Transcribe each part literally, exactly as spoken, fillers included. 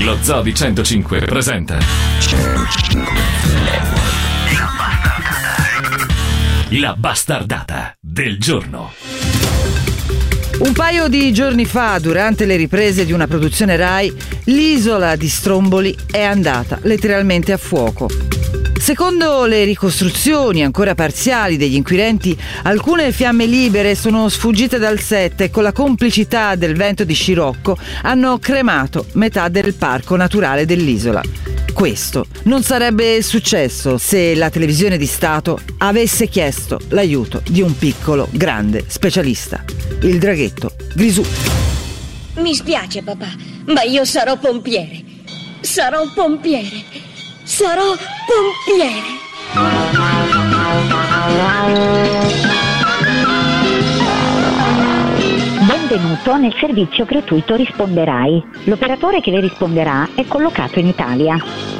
Lo Zoo di centocinque presenta La bastardata del giorno. Un paio di giorni fa, durante le riprese di una produzione Rai, l'isola di Stromboli è andata letteralmente a fuoco. Secondo le ricostruzioni ancora parziali degli inquirenti, alcune fiamme libere sono sfuggite dal set e con la complicità del vento di scirocco hanno cremato metà del parco naturale dell'isola. Questo non sarebbe successo se la televisione di Stato avesse chiesto l'aiuto di un piccolo, grande specialista, il draghetto Grisù. Mi spiace, papà, ma io sarò pompiere. Sarò pompiere. Sarò pompiere. Benvenuto nel servizio gratuito Risponderai. L'operatore che le risponderà è collocato in Italia.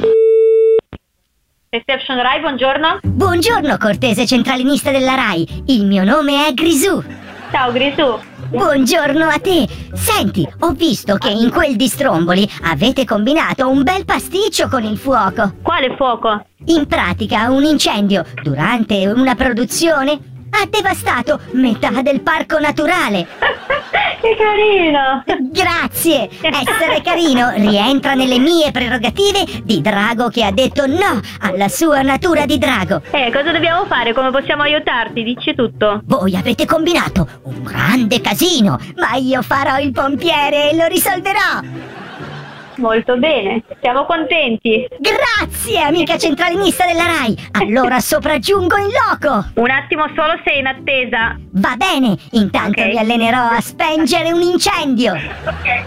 Reception Rai, buongiorno. Buongiorno, cortese centralinista della Rai. Il mio nome è Grisù. Ciao Grisù. Buongiorno a te. Senti, ho visto che in quel di Stromboli avete combinato un bel pasticcio con il fuoco. Quale fuoco? In pratica, un incendio durante una produzione ha devastato metà del parco naturale. Che carino! Grazie! Essere carino rientra nelle mie prerogative di drago che ha detto no alla sua natura di drago. Eh, cosa dobbiamo fare? Come possiamo aiutarti? Dici tutto. Voi avete combinato un grande casino, ma io farò il pompiere e lo risolverò. Molto bene, siamo contenti. Grazie, amica centralinista della Rai. Allora sopraggiungo in loco. Un attimo solo, sei in attesa. Va bene, intanto okay. Mi allenerò a spengere un incendio. Ok.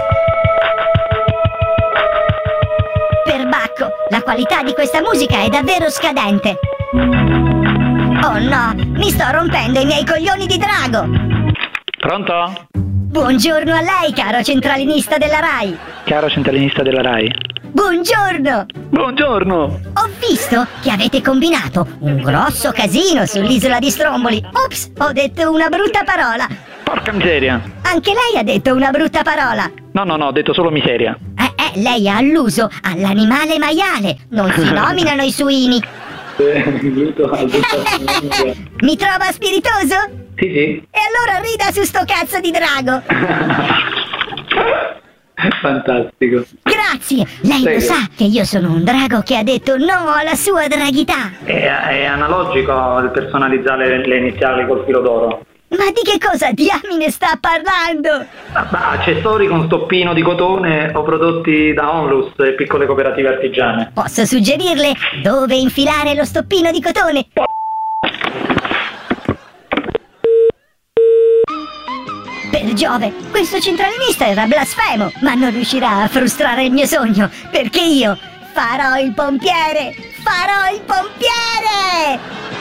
Perbacco, la qualità di questa musica è davvero scadente. Oh no, mi sto rompendo i miei coglioni di drago. Pronto? Buongiorno a lei, caro centralinista della Rai. Caro centralinista della Rai. Buongiorno. Buongiorno. Ho visto che avete combinato un grosso casino sull'isola di Stromboli. Ops, ho detto una brutta parola. Porca miseria. Anche lei ha detto una brutta parola. No, no, no, ho detto solo miseria. Eh, eh, lei ha alluso all'animale maiale. Non si nominano i suini. Mi trova spiritoso? Sì, sì. E allora rida su sto cazzo di drago. Fantastico. Grazie. Lei Prego. Lo sa che io sono un drago che ha detto no alla sua draghità. È, è analogico il personalizzare le, le iniziali col filo d'oro. Ma di che cosa diamine sta parlando? Ah, accessori con stoppino di cotone o prodotti da Onlus e piccole cooperative artigiane. Posso suggerirle dove infilare lo stoppino di cotone? Per Giove, questo centralinista era blasfemo, ma non riuscirà a frustrare il mio sogno, perché io farò il pompiere! Farò il pompiere!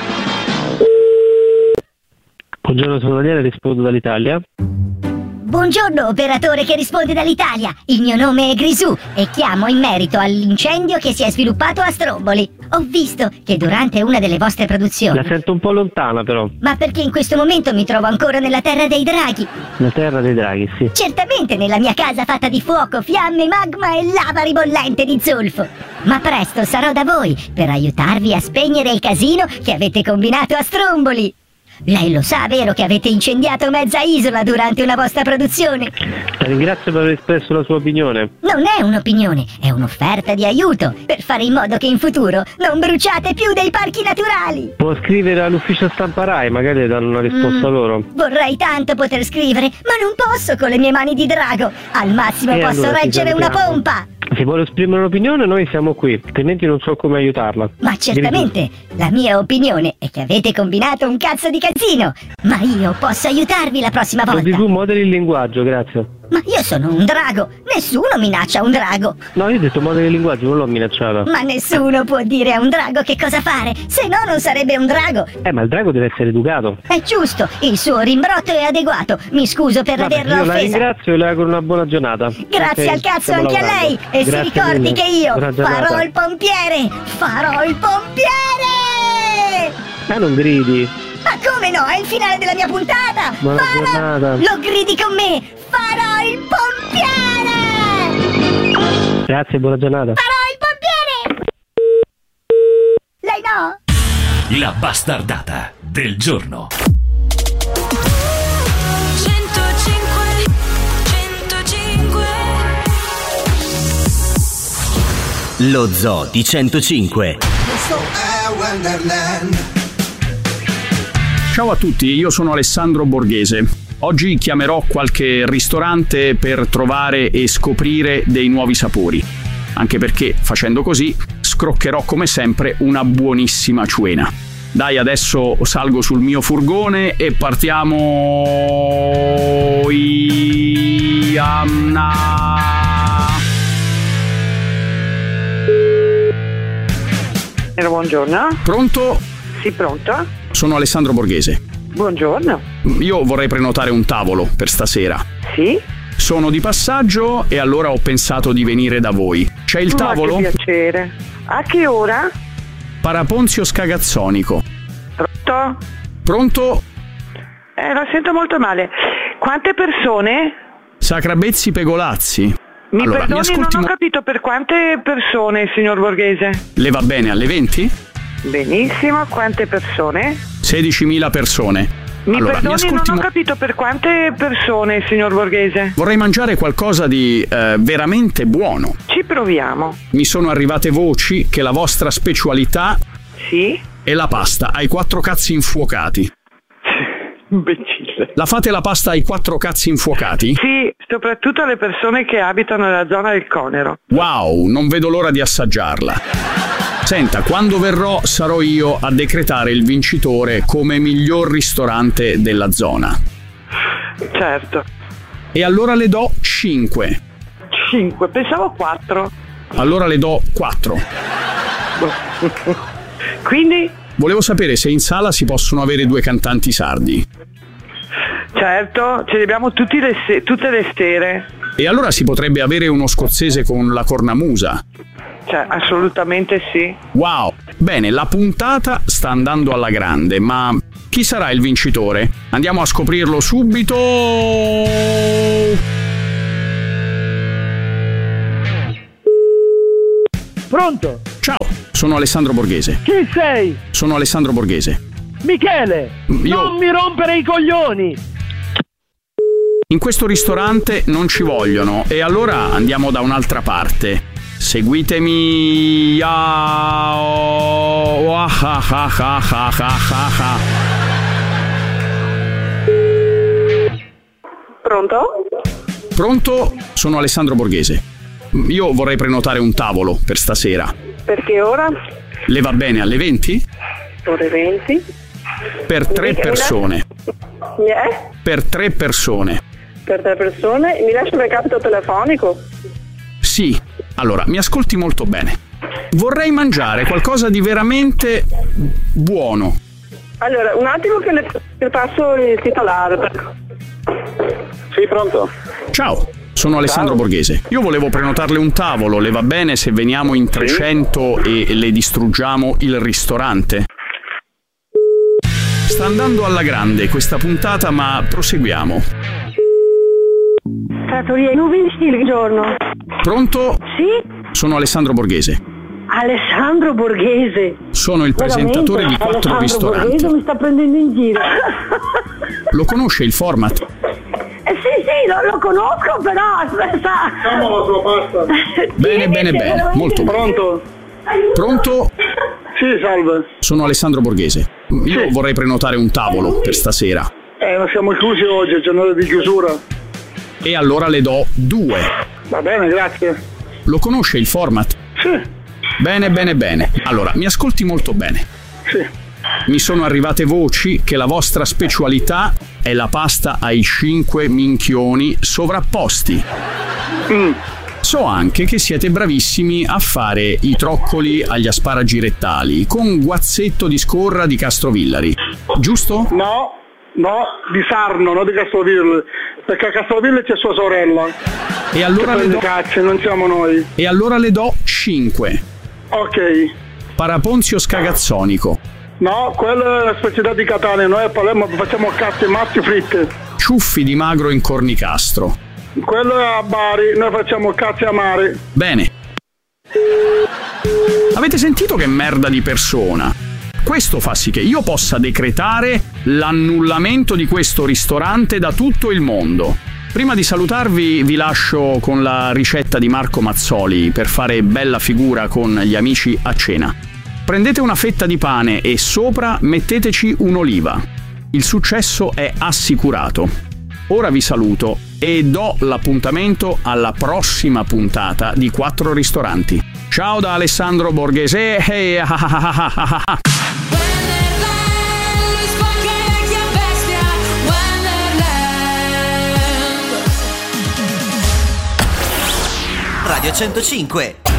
Buongiorno, sono Daniele, rispondo dall'Italia. Buongiorno, operatore che risponde dall'Italia. Il mio nome è Grisù e chiamo in merito all'incendio che si è sviluppato a Stromboli. Ho visto che durante una delle vostre produzioni... La sento un po' lontana, però. Ma perché in questo momento mi trovo ancora nella terra dei draghi. La terra dei draghi, sì. Certamente nella mia casa fatta di fuoco, fiamme, magma e lava ribollente di zolfo. Ma presto sarò da voi per aiutarvi a spegnere il casino che avete combinato a Stromboli. Lei lo sa, vero, che avete incendiato mezza isola durante una vostra produzione? La ringrazio per aver espresso la sua opinione. Non è un'opinione, è un'offerta di aiuto per fare in modo che in futuro non bruciate più dei parchi naturali. Può scrivere all'ufficio stampa Rai, magari le danno una risposta mm, loro. Vorrei tanto poter scrivere, ma non posso con le mie mani di drago. Al massimo e posso allora reggere una pompa. Se vuole esprimere un'opinione noi siamo qui, altrimenti non so come aiutarla. Ma certamente, la mia opinione è che avete combinato un cazzo di casino, ma io posso aiutarvi la prossima volta. Di tu moderi il linguaggio, grazie. Ma io sono un drago, nessuno minaccia un drago. No, io ho detto moderi il linguaggio, non l'ho minacciata. Ma nessuno può dire a un drago che cosa fare, se no non sarebbe un drago. Eh, ma il drago deve essere educato. È giusto, il suo rimbrottro è adeguato. Mi scuso per Vabbè, averla io offesa. la ringrazio e le auguro una buona giornata. Grazie okay, al cazzo anche lavorando. a lei. E Grazie si ricordi mille. che io farò il pompiere. Farò il pompiere. Ma non gridi. Ma come no? È il finale della mia puntata! Buona Farò... giornata. Lo gridi con me! Farò il pompiere! Grazie, buona giornata. Sarò il pompiere! Lei no? La bastardata del giorno. Lo Zoo di centocinque. Ciao a tutti, io sono Alessandro Borghese. Oggi chiamerò qualche ristorante per trovare e scoprire dei nuovi sapori. Anche perché, facendo così, scroccherò come sempre una buonissima cena. Dai, adesso salgo sul mio furgone e partiamo... Iamna. Buongiorno. Pronto? Sì, pronto? Sono Alessandro Borghese. Buongiorno. Io vorrei prenotare un tavolo per stasera. Sì? Sono di passaggio e allora ho pensato di venire da voi. C'è il tavolo? Ma che piacere. A che ora? Paraponzio Scagazzonico. Pronto? Pronto? Eh, la sento molto male. Quante persone? Sacrabezzi Pegolazzi. Mi allora, perdoni, mi ascolti non ho mo- capito per quante persone, signor Borghese. Le va bene alle venti? Benissimo, quante persone? sedicimila persone. Mi allora, perdoni, mi ascolti non ho mo- capito per quante persone, signor Borghese. Vorrei mangiare qualcosa di eh, veramente buono. Ci proviamo. Mi sono arrivate voci che la vostra specialità Sì? è la pasta ai quattro cazzi infuocati. Imbecille. La fate la pasta ai quattro cazzi infuocati? Sì, soprattutto alle persone che abitano nella zona del Conero. Wow, non vedo l'ora di assaggiarla. Senta, quando verrò sarò io a decretare il vincitore come miglior ristorante della zona. Certo. E allora le do cinque. cinque, pensavo quattro. Allora le do quattro. Quindi? Volevo sapere se in sala si possono avere due cantanti sardi. Certo, ce li abbiamo tutti le se- tutte le stere. E allora si potrebbe avere uno scozzese con la cornamusa. Cioè, assolutamente sì. Wow! Bene, la puntata sta andando alla grande, ma chi sarà il vincitore? Andiamo a scoprirlo subito! Pronto? Ciao, sono Alessandro Borghese. Chi sei? Sono Alessandro Borghese. Michele! Io- Non mi rompere i coglioni! In questo ristorante non ci vogliono e allora andiamo da un'altra parte. Seguitemi. Ya- oh, ah, ah, ah, ah, ah, ah, ah. Pronto? Pronto? Sono Alessandro Borghese. Io vorrei prenotare un tavolo per stasera. Per che ora? Le va bene alle venti? Ore venti. Per tre Michele? persone. Eh? Per tre persone. Per tre persone? Mi lascia il recapito telefonico? Sì. Allora, mi ascolti molto bene. Vorrei mangiare qualcosa di veramente buono. Allora, un attimo che le, le passo il titolare. Sì, pronto? Ciao, sono Alessandro Borghese. Io volevo prenotarle un tavolo, le va bene se veniamo in trecento e le distruggiamo il ristorante? Sta andando alla grande questa puntata, ma proseguiamo. Trattoria Nuvinci, il giorno. Pronto? Sì? Sono Alessandro Borghese. Alessandro Borghese. Sono il presentatore di quattro Alessandro ristoranti. Borghese mi sta prendendo in giro. Lo conosce il format? Eh sì, sì, lo, lo conosco, però aspetta. Siamo la sua pasta. Bene, bene, bene, molto bene. Pronto? Pronto? Sì, salve. Sono Alessandro Borghese. Io Sì. vorrei prenotare un tavolo per stasera. Eh, ma siamo chiusi oggi, è giornata di chiusura. E allora le do due. Va bene, grazie. Lo conosce il format? Sì, Bene, bene, bene. Allora, mi ascolti molto bene. sì. Mi sono arrivate voci che la vostra specialità è la pasta ai cinque minchioni sovrapposti. Mm. So anche che siete bravissimi a fare i troccoli agli asparagi rettali con guazzetto di scorra di Castrovillari, giusto? No, no, di Sarno, non di Castroville. Perché a Castroville c'è sua sorella. E allora, Che le prende do... cazzo, non siamo noi. e allora le do cinque. Ok. Paraponzio Scagazzonico. No, quella è la specialità di Catania, noi a Palermo facciamo cazzo e matti fritte. Ciuffi di magro in cornicastro. Quello è a Bari, noi facciamo cazzi amari. Bene, Avete sentito che merda di persona? Questo fa sì che io possa decretare l'annullamento di questo ristorante da tutto il mondo. Prima di salutarvi vi lascio con la ricetta di Marco Mazzoli per fare bella figura con gli amici a cena. Prendete una fetta di pane e sopra metteteci un'oliva. Il successo è assicurato. Ora vi saluto e do l'appuntamento alla prossima puntata di Quattro Ristoranti. Ciao da Alessandro Borghese. Radio centocinque.